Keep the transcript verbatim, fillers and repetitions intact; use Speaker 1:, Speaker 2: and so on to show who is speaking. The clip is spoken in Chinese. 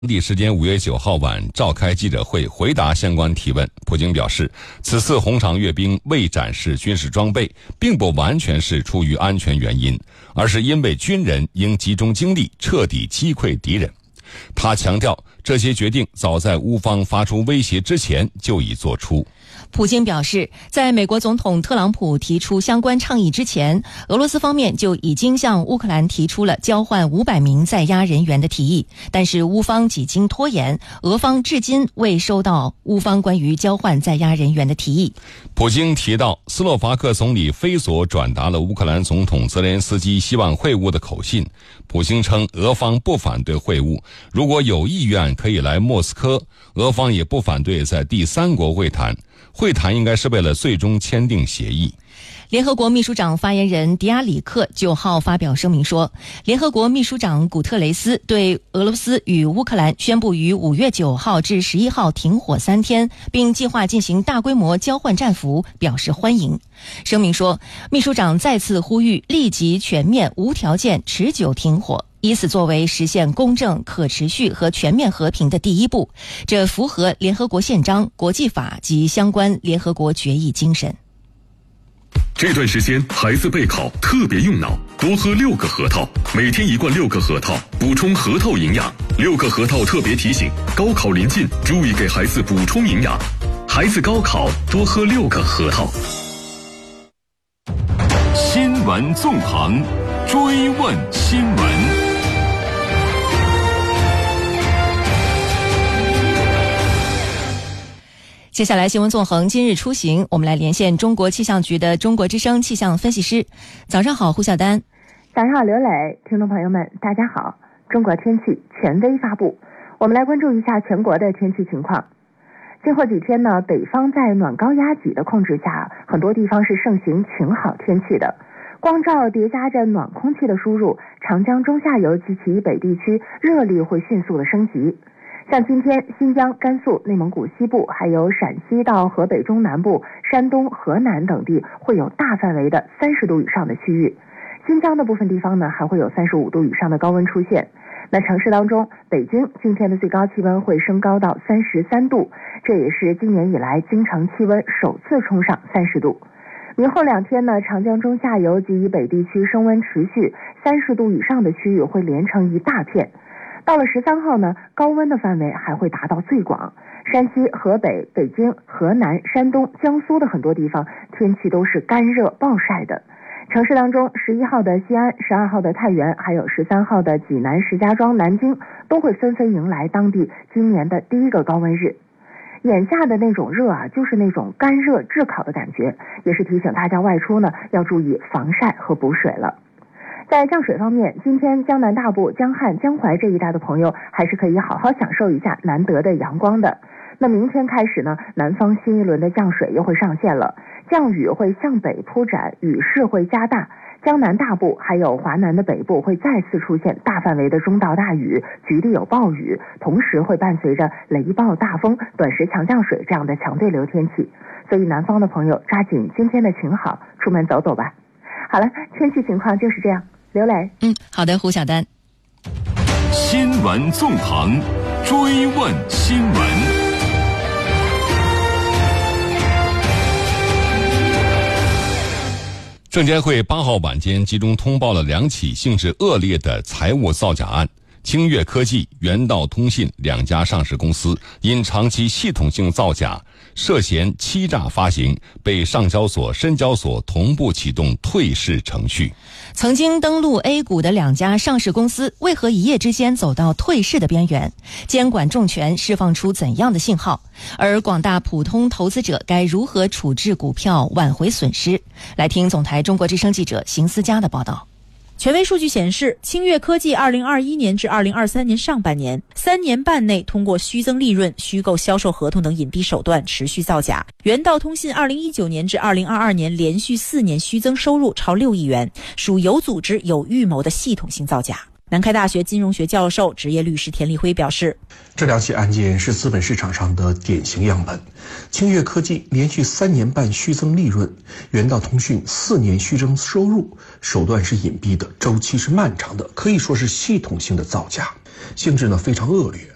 Speaker 1: 当地时间五月九号晚召开记者会，回答相关提问。普京表示，此次红场阅兵未展示军事装备，并不完全是出于安全原因，而是因为军人应集中精力彻底击溃敌人。他强调，这些决定早在乌方发出威胁之前就已做出。
Speaker 2: 普京表示，在美国总统特朗普提出相关倡议之前，俄罗斯方面就已经向乌克兰提出了交换五百名在押人员的提议，但是乌方几经拖延，俄方至今未收到乌方关于交换在押人员的提议。
Speaker 1: 普京提到，斯洛伐克总理菲佐转达了乌克兰总统泽连斯基希望会晤的口信。普京称，俄方不反对会晤，如果有意愿可以来莫斯科，俄方也不反对在第三国会谈。会谈应该是为了最终签订协议。
Speaker 2: 联合国秘书长发言人迪亚里克九号发表声明说，联合国秘书长古特雷斯对俄罗斯与乌克兰宣布于五月九号至十一号停火三天，并计划进行大规模交换战俘表示欢迎。声明说，秘书长再次呼吁立即全面无条件持久停火，以此作为实现公正、可持续和全面和平的第一步，这符合联合国宪章、国际法及相关联合国决议精神。
Speaker 3: 这段时间孩子备考特别用脑，多喝六个核桃，每天一罐六个核桃，补充核桃营养。六个核桃特别提醒，高考临近，注意给孩子补充营养。孩子高考多喝六个核桃。
Speaker 4: 新闻纵横，追问新闻。
Speaker 2: 接下来新闻纵横今日出行，我们来连线中国气象局的中国之声气象分析师。早上好，胡晓丹。
Speaker 5: 早上好，刘磊。听众朋友们大家好。中国天气权威发布，我们来关注一下全国的天气情况。今后几天呢，北方在暖高压脊的控制下，很多地方是盛行晴好天气的。光照叠加着暖空气的输入，长江中下游及其以北地区热力会迅速的升级。像今天，新疆、甘肃、内蒙古西部，还有陕西到河北中南部、山东、河南等地会有大范围的三十度以上的区域。新疆的部分地方呢，还会有三十五度以上的高温出现。那城市当中，北京今天的最高气温会升高到三十三度，这也是今年以来京城气温首次冲上三十度。明后两天呢，长江中下游及以北地区升温持续，三十度以上的区域会连成一大片。到了十三号呢，高温的范围还会达到最广，山西、河北、北京、河南、山东、江苏的很多地方天气都是干热暴晒的。城市当中，十一号的西安、十二号的太原，还有十三号的济南、石家庄、南京都会纷纷迎来当地今年的第一个高温日。眼下的那种热啊，就是那种干热炙烤的感觉，也是提醒大家外出呢要注意防晒和补水了。在降水方面，今天江南大部、江汉、江淮这一带的朋友还是可以好好享受一下难得的阳光的。那明天开始呢，南方新一轮的降水又会上线了，降雨会向北铺展，雨势会加大。江南大部还有华南的北部会再次出现大范围的中到大雨，局地有暴雨，同时会伴随着雷暴、大风、短时强降水这样的强对流天气。所以南方的朋友抓紧今天的晴好，出门走走吧。好了，天气情况就是这样。刘磊，
Speaker 2: 嗯，好的，胡晓丹。
Speaker 4: 新闻纵横，追问新闻。
Speaker 1: 证监会八号晚间集中通报了两起性质恶劣的财务造假案。清越科技、元道通信两家上市公司因长期系统性造假，涉嫌欺诈发行，被上交所、深交所同步启动退市程序。
Speaker 2: 曾经登陆 A 股的两家上市公司，为何一夜之间走到退市的边缘？监管重拳释放出怎样的信号？而广大普通投资者该如何处置股票，挽回损失？来听总台中国之声记者邢思佳的报道。
Speaker 6: 权威数据显示，清越科技二零二一年至二零二三年上半年三年半内，通过虚增利润、虚构销售合同等隐蔽手段持续造假。元道通信二零一九年至二零二二年连续四年虚增收入超六亿元，属有组织、有预谋的系统性造假。南开大学金融学教授、职业律师田立辉表示，
Speaker 7: 这两起案件是资本市场上的典型样本。清越科技连续三年半虚增利润，元道通讯四年虚增收入，手段是隐蔽的，周期是漫长的，可以说是系统性的造假，性质呢非常恶劣。